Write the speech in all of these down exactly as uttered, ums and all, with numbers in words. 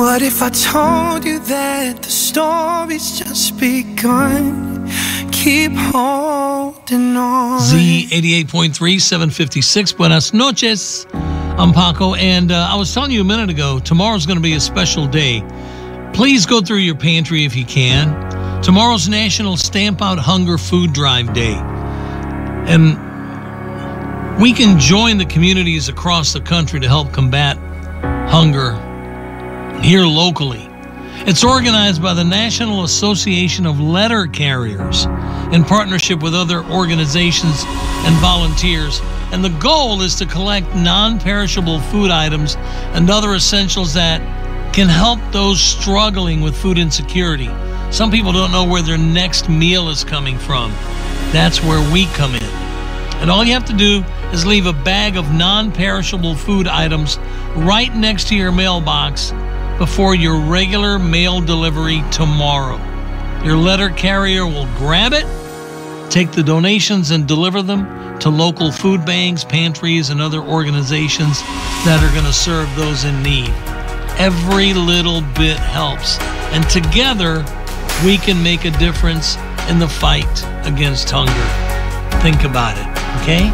What if I told you that the story's just begun? Keep holding on. Z eighty-eight point three, seven fifty-six. Buenas noches. I'm Paco, and uh, I was telling you a minute ago, tomorrow's going to be a special day. Please go through your pantry if you can. Tomorrow's National Stamp Out Hunger Food Drive Day. And we can join the communities across the country to help combat hunger here locally. It's organized by the National Association of Letter Carriers in partnership with other organizations and volunteers. And the goal is to collect non-perishable food items and other essentials that can help those struggling with food insecurity. Some people don't know where their next meal is coming from. That's where we come in. And all you have to do is leave a bag of non-perishable food items right next to your mailbox before your regular mail delivery tomorrow. Your letter carrier will grab it, take the donations, and deliver them to local food banks, pantries, and other organizations that are going to serve those in need. Every little bit helps, and together we can make a difference in the fight against hunger. Think about it, okay?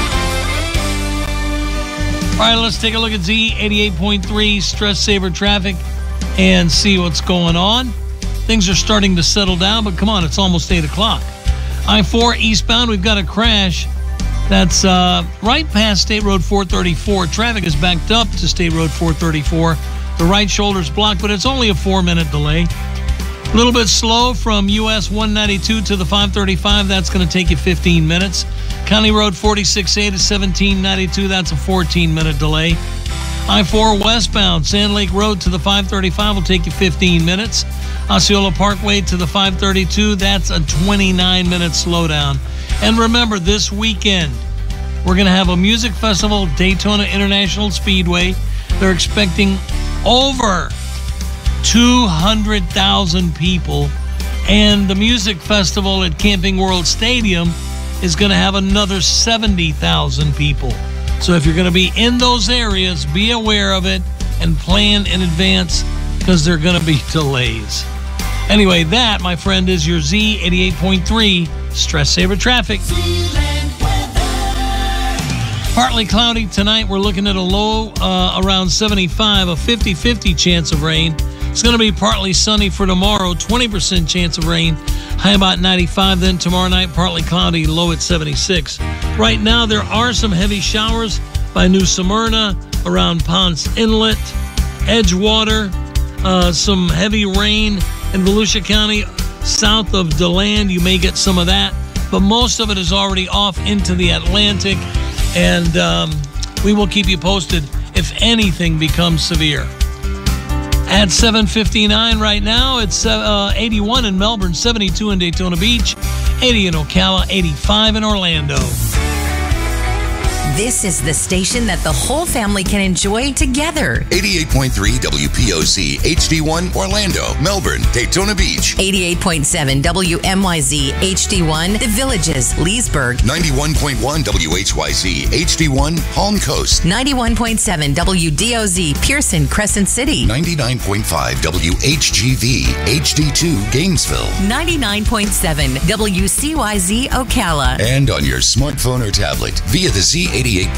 All right, let's take a look at Z eighty-eight point three Stress Saver Traffic and see what's going on. Things are starting to settle down, but come on, it's almost eight o'clock. I four eastbound, we've got a crash. That's uh, right past State Road four thirty-four. Traffic is backed up to State Road four thirty-four. The right shoulder's blocked, but it's only a four-minute delay. A little bit slow from U S one ninety-two to the five thirty-five. That's going to take you fifteen minutes. County Road forty-six A to seventeen ninety-two. That's a fourteen-minute delay. I four westbound, Sand Lake Road to the five thirty-five will take you fifteen minutes. Osceola Parkway to the five thirty-two. That's a twenty-nine-minute slowdown. And remember, this weekend, we're going to have a music festival, Daytona International Speedway. They're expecting over two hundred thousand people. And the music festival at Camping World Stadium is going to have another seventy thousand people. So if you're going to be in those areas, be aware of it and plan in advance because there are going to be delays. Anyway, that, my friend, is your Z eighty-eight point three Stress Saver Traffic. Partly cloudy tonight. We're looking at a low uh, around seventy-five, a fifty-fifty chance of rain. It's going to be partly sunny for tomorrow, twenty percent chance of rain, high about ninety-five. Then tomorrow night, partly cloudy, low at seventy-six. Right now, there are some heavy showers by New Smyrna, around Ponce Inlet, Edgewater, uh, some heavy rain in Volusia County, south of DeLand. You may get some of that, but most of it is already off into the Atlantic, and um, we will keep you posted if anything becomes severe. At seven fifty-nine right now, it's uh, eighty-one in Melbourne, seventy-two in Daytona Beach, eighty in Ocala, eighty-five in Orlando. This is the station that the whole family can enjoy together. eighty-eight point three W P O C H D one Orlando, Melbourne, Daytona Beach. eighty-eight point seven W M Y Z H D one The Villages, Leesburg. ninety-one point one W H Y Z H D one Palm Coast. ninety-one point seven W D O Z Pearson, Crescent City. ninety-nine point five W H G V H D two Gainesville. ninety-nine point seven W C Y Z Ocala. And on your smartphone or tablet via the Z eighty-eight